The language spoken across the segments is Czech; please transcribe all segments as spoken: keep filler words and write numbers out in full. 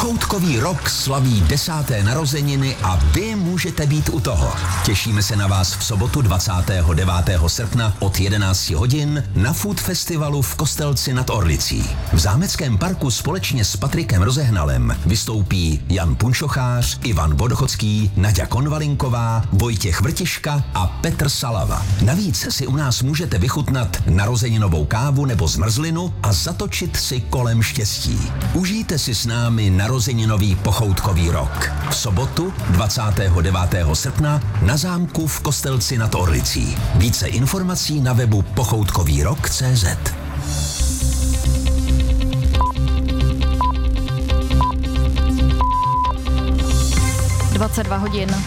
Pochoutkový rok slaví desáté narozeniny a vy můžete být u toho. Těšíme se na vás v sobotu dvacátého devátého srpna od jedenácti hodin na Food Festivalu v Kostelci nad Orlicí. V Zámeckém parku společně s Patrikem Rozehnalem vystoupí Jan Punčochář, Ivan Vodochodský, Naďa Konvalinková, Vojtěch Vrtiška a Petr Salava. Navíc si u nás můžete vychutnat narozeninovou kávu nebo zmrzlinu a zatočit si kolem štěstí. Užijte si s námi narozeninový pochoutkový rok. V sobotu dvacátého devátého srpna na zámku v Kostelci nad Orlicí. Více informací na webu pochoutkový rok tečka cé zet. dvacet dva hodin.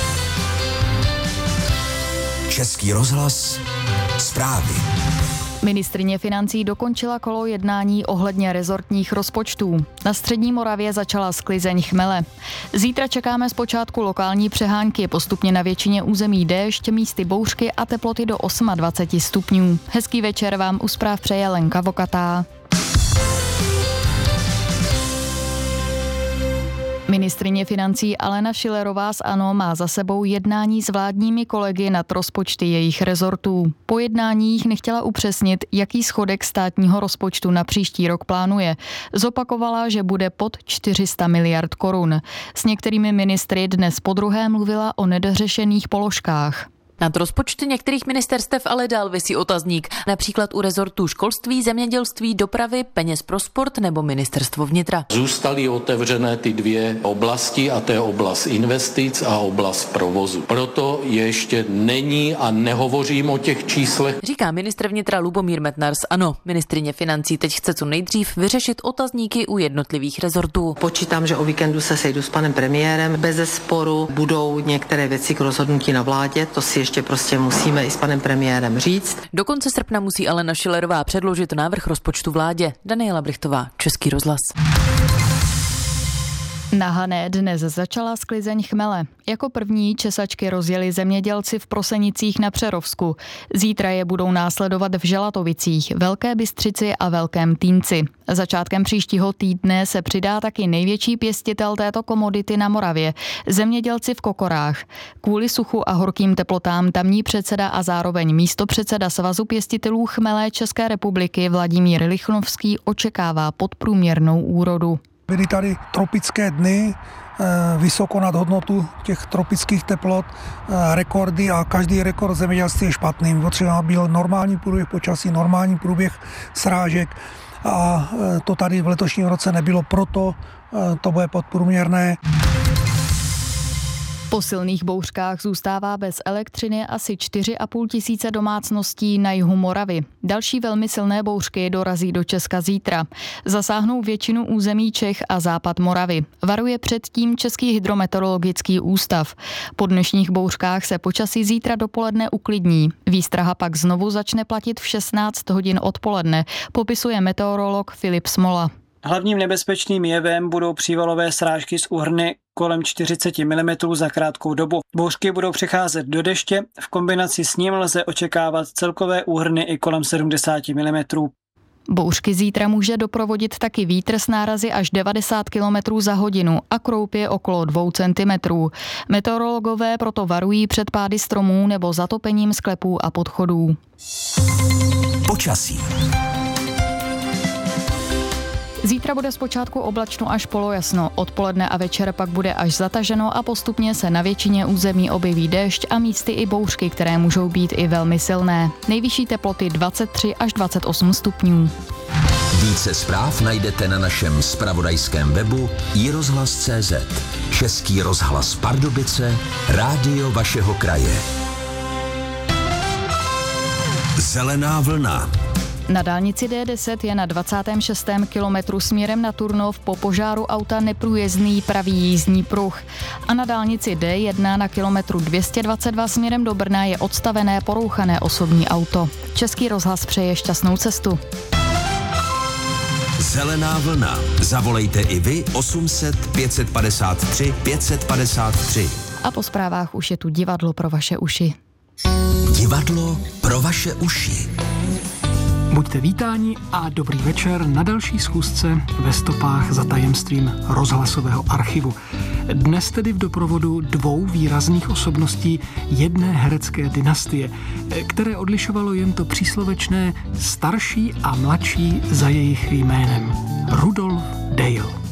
Český rozhlas, zprávy. Ministryně financí dokončila kolo jednání ohledně rezortních rozpočtů. Na střední Moravě začala sklizeň chmele. Zítra čekáme zpočátku lokální přehánky, postupně na většině území déšť, místy bouřky a teploty do dvacet osm stupňů. Hezký večer vám u zpráv přeje Lenka Vokatá. Ministryně financí Alena Schillerová z ANO má za sebou jednání s vládními kolegy nad rozpočty jejich rezortů. Po jednáních nechtěla upřesnit, jaký schodek státního rozpočtu na příští rok plánuje. Zopakovala, že bude pod čtyři sta miliard korun. S některými ministry dnes podruhé mluvila o nedořešených položkách. Nad rozpočty některých ministerstev ale dál visí otazník, například u rezortů školství, zemědělství, dopravy, peněz pro sport nebo ministerstvo vnitra. Zůstaly otevřené ty dvě oblasti a to je oblast investic a oblast provozu. Proto ještě není a nehovořím o těch číslech. Říká ministr vnitra Lubomír Metnar z ANO. Ministryně financí teď chce co nejdřív vyřešit otazníky u jednotlivých rezortů. Počítám, že o víkendu se sejdu s panem premiérem. Bezesporu budou některé věci k rozhodnutí na vládě, to si ještě prostě musíme i s panem premiérem říct. Do konce srpna musí Alena Schillerová předložit návrh rozpočtu vládě. Daniela Brichtová, Český rozhlas. Na Hané dnes začala sklizeň chmele. Jako první česačky rozjeli zemědělci v Prosenicích na Přerovsku. Zítra je budou následovat v Želatovicích, Velké Bystřici a Velkém Týnci. Začátkem příštího týdne se přidá taky největší pěstitel této komodity na Moravě, zemědělci v Kokorách. Kvůli suchu a horkým teplotám tamní předseda a zároveň místopředseda Svazu pěstitelů chmele České republiky Vladimír Lichnovský očekává podprůměrnou úrodu. Byly tady tropické dny, vysoko nad hodnotu těch tropických teplot, rekordy a každý rekord zemědělství je špatný. Potřeba byl normální průběh počasí, normální průběh srážek a to tady v letošním roce nebylo, proto to bude podprůměrné. Po silných bouřkách zůstává bez elektřiny asi čtyři a půl tisíce domácností na jihu Moravy. Další velmi silné bouřky dorazí do Česka zítra. Zasáhnou většinu území Čech a západ Moravy. Varuje předtím Český hydrometeorologický ústav. Po dnešních bouřkách se počasí zítra dopoledne uklidní. Výstraha pak znovu začne platit v šestnáct hodin odpoledne, popisuje meteorolog Filip Smola. Hlavním nebezpečným jevem budou přívalové srážky z úhrny kolem čtyřicet milimetrů za krátkou dobu. Bouřky budou přecházet do deště, v kombinaci s ním lze očekávat celkové úhrny i kolem sedmdesát milimetrů. Bouřky zítra může doprovodit taky vítr s nárazy až devadesát kilometrů za hodinu a kroupě okolo dvou centimetrů. Meteorologové proto varují před pády stromů nebo zatopením sklepů a podchodů. Počasí. Zítra bude zpočátku oblačno až polojasno, odpoledne a večer pak bude až zataženo a postupně se na většině území objeví déšť a místy i bouřky, které můžou být i velmi silné. Nejvyšší teploty dvacet tři až dvacet osm stupňů. Více zpráv najdete na našem zpravodajském webu i rozhlas tečka cé zet. Český rozhlas Pardubice, rádio vašeho kraje. Zelená vlna. Na dálnici D deset je na dvacátém šestém kilometru směrem na Turnov po požáru auta neprůjezdný pravý jízdní pruh. A na dálnici D jedna na kilometru dvě stě dvacet dva směrem do Brna je odstavené porouchané osobní auto. Český rozhlas přeje šťastnou cestu. Zelená vlna. Zavolejte i vy osm set pět set padesát tři pět set padesát tři. A po zprávách už je tu divadlo pro vaše uši. Divadlo pro vaše uši. Buďte vítáni a dobrý večer na další schůzce ve stopách za tajemstvím rozhlasového archivu. Dnes tedy v doprovodu dvou výrazných osobností jedné herecké dynastie, které odlišovalo jen to příslovečné starší a mladší za jejich jménem. Rudolf Dale.